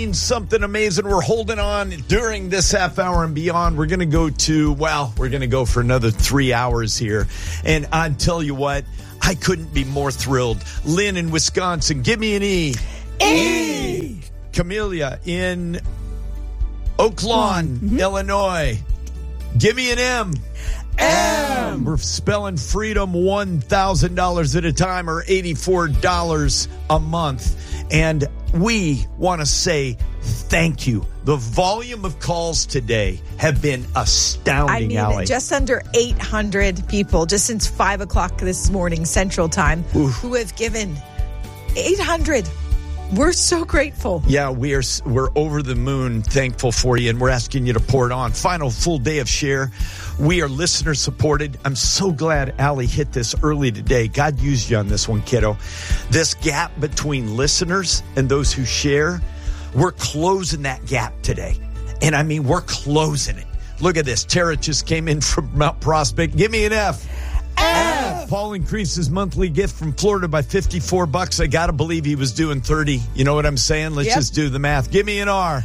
Something amazing. We're holding on during this half hour and beyond. We're going to go for another 3 hours here. And I tell you what, I couldn't be more thrilled. Lynn in Wisconsin, give me an E. E. Camellia in Oak Lawn, Illinois, give me an M. M. We're spelling freedom $1,000 at a time, or $84 a month. And we want to say thank you. The volume of calls today have been astounding, Allie. Just under 800 people, just since 5 o'clock this morning, Central Time, who have given 800. We're so grateful. Yeah, we're over the moon thankful for you, and we're asking you to pour it on. Final full day of share. We are listener supported. I'm so glad Allie hit this early today. God used you on this one, kiddo. This gap between listeners and those who share, we're closing that gap today. And I mean, we're closing it. Look at this. Tara just came in from Mount Prospect. Give me an F. F. Paul increased his monthly gift from Florida by $54. I got to believe he was doing 30. You know what I'm saying? Let's just do the math. Give me an R.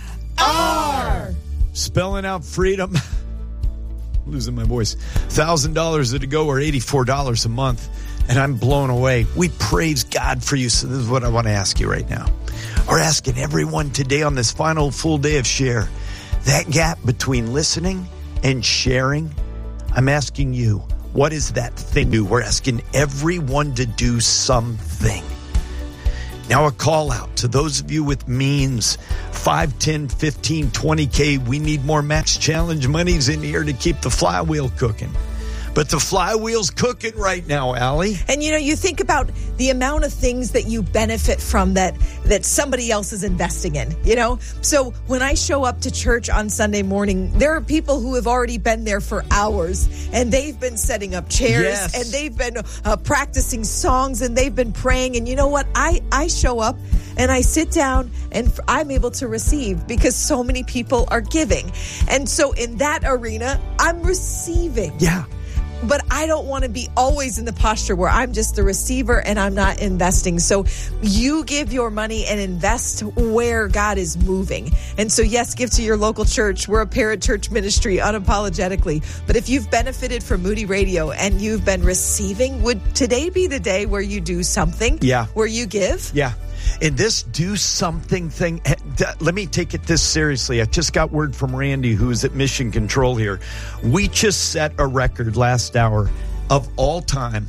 R. Spelling out freedom. Losing my voice. $1,000 at a go, or $84 a month. And I'm blown away. We praise God for you. So this is what I want to ask you right now. We're asking everyone today on this final full day of share, that gap between listening and sharing, I'm asking you, what is that thing? We're asking everyone to do something. Now a call out to those of you with means, 5, 10, 15, 20K. We need more Max Challenge monies in here to keep the flywheel cooking. But the flywheel's cooking right now, Allie. And, you think about the amount of things that you benefit from that somebody else is investing in, So when I show up to church on Sunday morning, there are people who have already been there for hours, and they've been setting up chairs, and they've been practicing songs, and they've been praying. And you know what? I show up and I sit down and I'm able to receive because so many people are giving. And so in that arena, I'm receiving. Yeah. But I don't want to be always in the posture where I'm just the receiver and I'm not investing. So you give your money and invest where God is moving. And so, yes, give to your local church. We're a parachurch ministry unapologetically. But if you've benefited from Moody Radio and you've been receiving, would today be the day where you do something? Yeah. Where you give? Yeah. And this do something thing, let me take it this seriously. I just got word from Randy, who's at Mission Control here. We just set a record last hour of all time,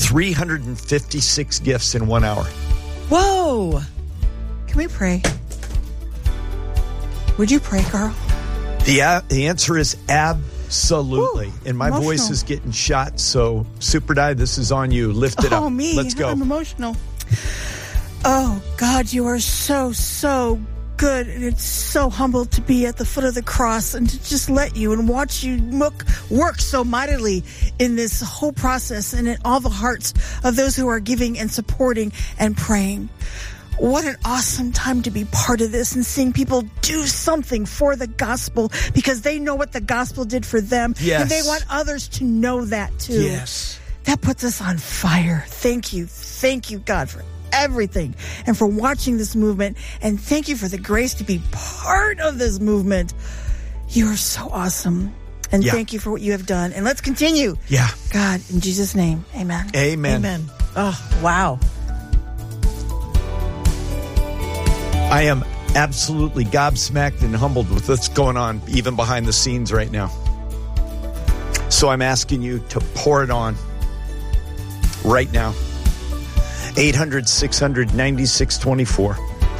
356 gifts in 1 hour. Whoa. Can we pray? Would you pray, Carl? The answer is absolutely. Ooh, and my voice is getting shot. So Super Di, this is on you. Lift it up. Oh, me. Let's go. I'm emotional. Oh, God, you are so, so good. And it's so humble to be at the foot of the cross and to just let you and watch you work so mightily in this whole process and in all the hearts of those who are giving and supporting and praying. What an awesome time to be part of this and seeing people do something for the gospel because they know what the gospel did for them. Yes. And they want others to know that too. Yes. That puts us on fire. Thank you. Thank you, God, for everything and for watching this movement, and thank you for the grace to be part of this movement. You are so awesome, and thank you for what you have done, and let's continue. God, in Jesus' name, amen. Amen. Oh, wow. I am absolutely gobsmacked and humbled with what's going on even behind the scenes right now. So I'm asking you to pour it on right now. 800-600-9624.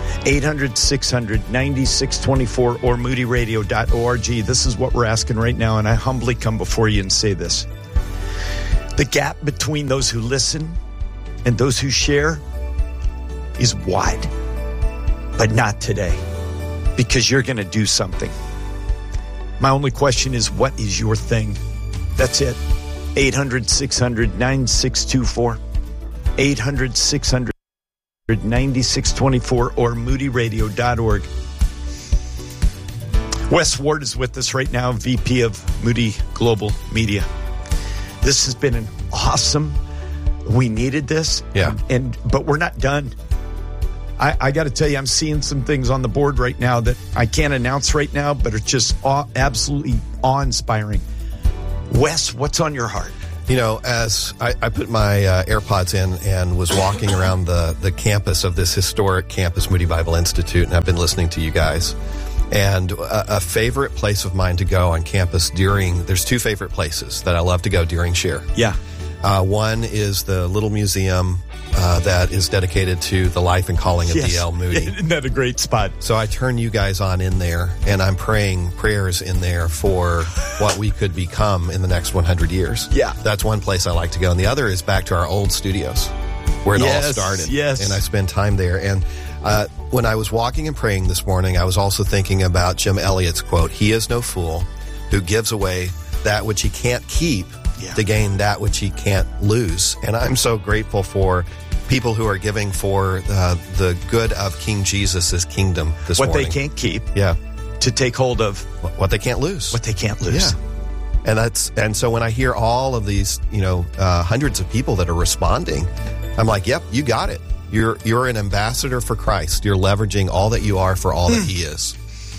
800-600-9624 or moodyradio.org. This is what we're asking right now, and I humbly come before you and say this. The gap between those who listen and those who share is wide, but not today, because you're going to do something. My only question is, what is your thing? That's it. 800-600-9624. 800-600-9624 or moodyradio.org. Wes Ward is with us right now, VP of Moody Global Media. This has been an awesome, we needed this. Yeah. But we're not done. I got to tell you, I'm seeing some things on the board right now that I can't announce right now, but it's just absolutely awe-inspiring. Wes, what's on your heart? You know, as I put my AirPods in and was walking around the campus of this historic campus, Moody Bible Institute, and I've been listening to you guys. And a favorite place of mine to go on campus there's two favorite places that I love to go during Share. Yeah. One is the little museum that is dedicated to the life and calling of D.L. Moody. Isn't that a great spot? So I turn you guys on in there, and I'm praying prayers in there for what we could become in the next 100 years. Yeah. That's one place I like to go. And the other is back to our old studios where it all started. Yes. And I spend time there. And when I was walking and praying this morning, I was also thinking about Jim Elliot's quote, "He is no fool who gives away that which he can't keep to gain that which he can't lose." And I'm so grateful for people who are giving for the good of King Jesus' kingdom this morning. What they can't keep. Yeah. To take hold of. What they can't lose. What they can't lose. Yeah. And so when I hear all of these, hundreds of people that are responding, I'm like, yep, you got it. You're an ambassador for Christ. You're leveraging all that you are for all that he is.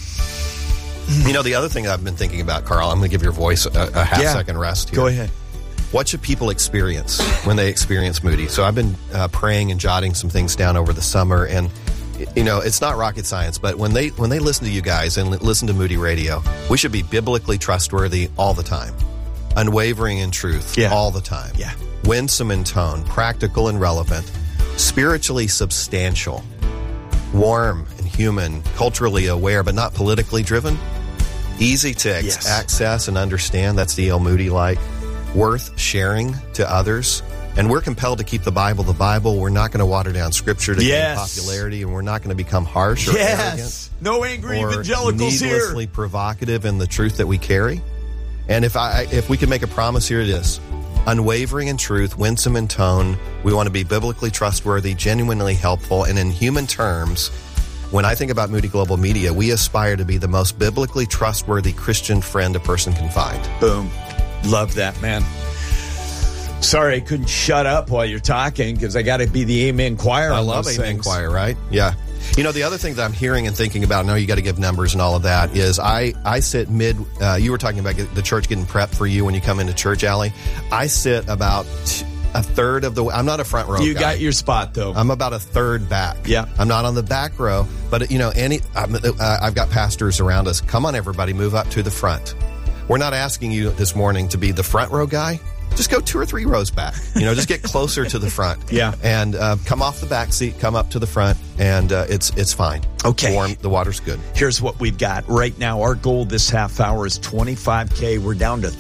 The other thing I've been thinking about, Carl, I'm going to give your voice a half-second rest here. Go ahead. What should people experience when they experience Moody? So I've been praying and jotting some things down over the summer, and it's not rocket science, but when they listen to you guys and listen to Moody Radio, we should be biblically trustworthy all the time, unwavering in truth all the time, winsome in tone, practical and relevant, spiritually substantial, warm and human, culturally aware but not politically driven, easy to access and understand, that's D.L. Moody like, worth sharing to others. And we're compelled to keep the Bible. We're not going to water down Scripture to gain popularity, and we're not going to become harsh or arrogant. No angry or evangelicals needlessly provocative in the truth that we carry. And if we can make a promise, here it is. Unwavering in truth, winsome in tone. We want to be biblically trustworthy, genuinely helpful, and in human terms, when I think about Moody Global Media, we aspire to be the most biblically trustworthy Christian friend a person can find. Boom. Love that, man. Sorry I couldn't shut up while you're talking because I got to be the Amen Choir. I love Amen Choir, right? Yeah. The other thing that I'm hearing and thinking about, I know you got to give numbers and all of that, is I sit you were talking about the church getting prepped for you when you come into church, Allie. I sit about a third of the way. I'm not a front row guy. You got your spot, though. I'm about a third back. Yeah. I'm not on the back row, but, I've got pastors around us. Come on, everybody, move up to the front. We're not asking you this morning to be the front row guy. Just go 2 or 3 rows back. Just get closer to the front. Yeah. And come off the back seat, come up to the front, and it's fine. Okay. Warm. The water's good. Here's what we've got. Right now, our goal this half hour is $25K. We're down to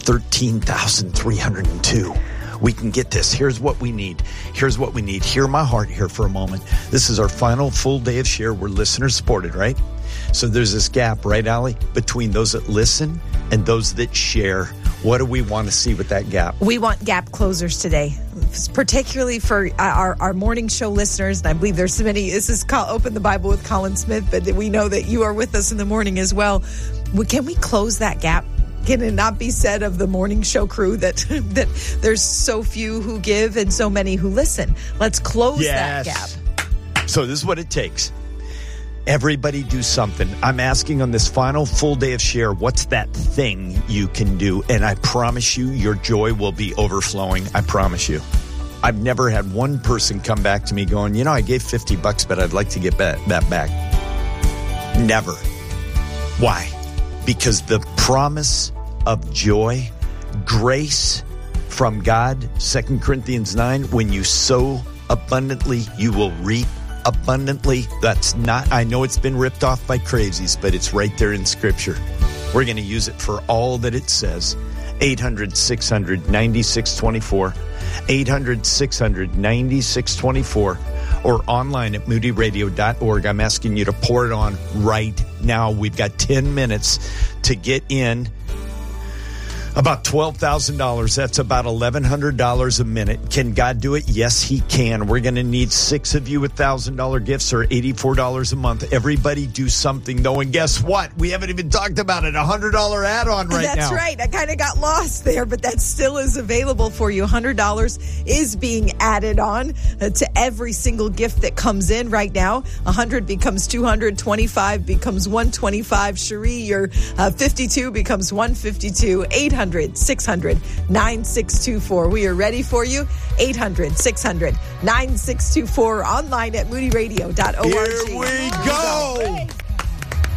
13,302. We can get this. Here's what we need. Hear my heart here for a moment. This is our final full day of Share. We're listener supported, right? So there's this gap, right, Allie, between those that listen and those that share. What do we want to see with that gap? We want gap closers today, particularly for our morning show listeners. And I believe there's so many. This is Open the Bible with Colin Smith, but we know that you are with us in the morning as well. Can we close that gap? Can it not be said of the morning show crew that there's so few who give and so many who listen? Let's close that gap. So this is what it takes. Everybody do something. I'm asking on this final full day of Share, what's that thing you can do? And I promise you, your joy will be overflowing. I promise you. I've never had one person come back to me going, I gave $50, but I'd like to get that back. Never. Why? Because the promise of joy, grace from God, 2 Corinthians 9, when you sow abundantly, you will reap abundantly. That's not, I know it's been ripped off by crazies, but it's right there in Scripture. We're going to use it for all that it says. 800-600-9624. 800-600-9624. Or online at moodyradio.org. I'm asking you to pour it on right now. We've got 10 minutes to get in. About $12,000. That's about $1,100 a minute. Can God do it? Yes, he can. We're going to need 6 of you with $1,000 gifts or $84 a month. Everybody do something, though. And guess what? We haven't even talked about it. $100 add-on right now. That's right. I kind of got lost there, but that still is available for you. $100 is being added on to every single gift that comes in right now. 100 becomes 200. 25 becomes 125. Cherie, your 52 becomes 152. 800-600-9624. We are ready for you. 800-600-9624. Online at moodyradio.org. Here we go.